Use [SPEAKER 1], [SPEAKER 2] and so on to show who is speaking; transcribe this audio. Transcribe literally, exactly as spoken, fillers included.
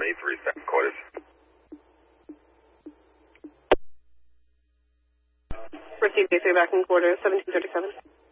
[SPEAKER 1] eight three second quarters.
[SPEAKER 2] Received eight three back in quarters, seventeen thirty-seven.